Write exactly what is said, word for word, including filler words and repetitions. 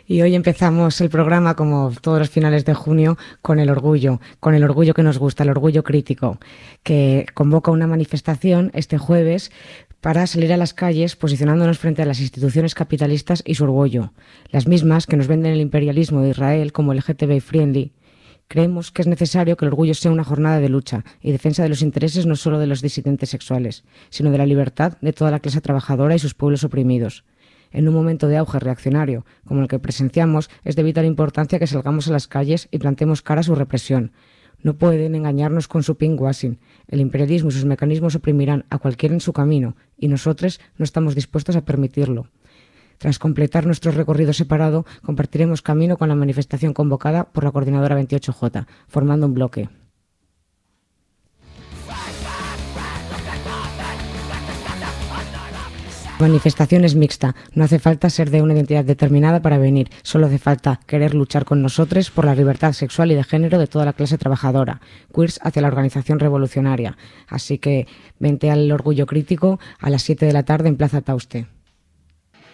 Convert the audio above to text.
Y hoy empezamos el programa, como todos los finales de junio, con el orgullo, con el orgullo que nos gusta, el orgullo crítico, que convoca una manifestación este jueves para salir a las calles posicionándonos frente a las instituciones capitalistas y su orgullo, las mismas que nos venden el imperialismo de Israel como L G T B friendly. Creemos que es necesario que el orgullo sea una jornada de lucha y defensa de los intereses no solo de los disidentes sexuales, sino de la libertad de toda la clase trabajadora y sus pueblos oprimidos. En un momento de auge reaccionario como el que presenciamos, es de vital importancia que salgamos a las calles y plantemos cara a su represión. No pueden engañarnos con su pinkwashing. El imperialismo y sus mecanismos oprimirán a cualquiera en su camino, y nosotros no estamos dispuestos a permitirlo. Tras completar nuestro recorrido separado, compartiremos camino con la manifestación convocada por la Coordinadora veintiocho J, formando un bloque. La manifestación es mixta, no hace falta ser de una identidad determinada para venir, solo hace falta querer luchar con nosotros por la libertad sexual y de género de toda la clase trabajadora, queers hacia la organización revolucionaria. Así que vente al orgullo crítico a las siete de la tarde en Plaza Tauste.